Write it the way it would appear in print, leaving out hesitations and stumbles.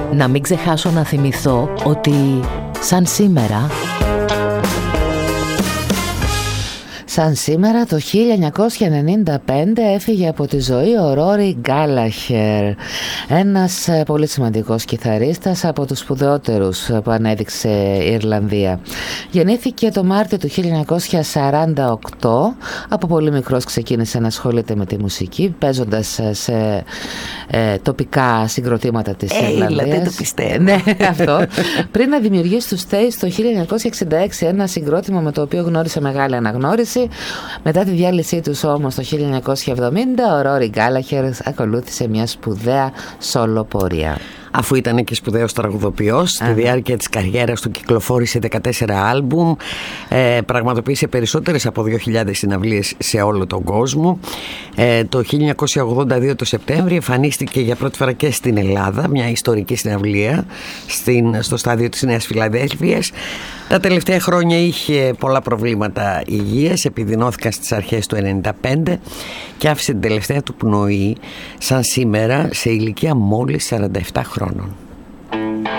Να μην ξεχάσω να θυμηθώ ότι σαν σήμερα το 1995 έφυγε από τη ζωή ο Ρόρι Γκάλαχερ, ένας πολύ σημαντικός κιθαρίστας, από τους σπουδαιότερους που ανέδειξε η Ιρλανδία. Γεννήθηκε το Μάρτιο του 1948. Από πολύ μικρός ξεκίνησε να ασχολείται με τη μουσική, παίζοντας σε τοπικά συγκροτήματα της Ιρλανδίας. Δεν το πιστεύω. Ναι, αυτό. Πριν να δημιουργήσει τους Stays το 1966, ένα συγκρότημα με το οποίο γνώρισε μεγάλη αναγνώριση. Μετά τη διάλυσή τους όμως το 1970, ο Ρόρι Γκάλαχερ ακολούθησε μια σπουδαία σόλο πορεία. Αφού ήταν και σπουδαίος τραγουδοποιός, στη διάρκεια της καριέρας του κυκλοφόρησε 14 άλμπουμ, πραγματοποίησε περισσότερες από 2.000 συναυλίες σε όλο τον κόσμο. Το 1982 το Σεπτέμβριο εμφανίστηκε για πρώτη φορά και στην Ελλάδα, μια ιστορική συναυλία στο στάδιο της Νέας Φιλαδέλφειας. Τα τελευταία χρόνια είχε πολλά προβλήματα υγείας, επιδεινώθηκαν στις αρχές του 1995 και άφησε την τελευταία του πνοή σαν σήμερα σε ηλικία μόλις 47 χρόνων.